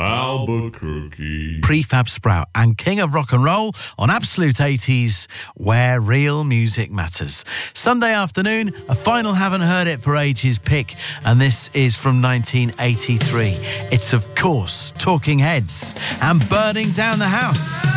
Albuquerque. Prefab Sprout and King of Rock and Roll on Absolute 80s, where real music matters. Sunday afternoon, a final Haven't Heard It for Ages pick, and this is from 1983. It's, of course, Talking Heads and Burning Down the House.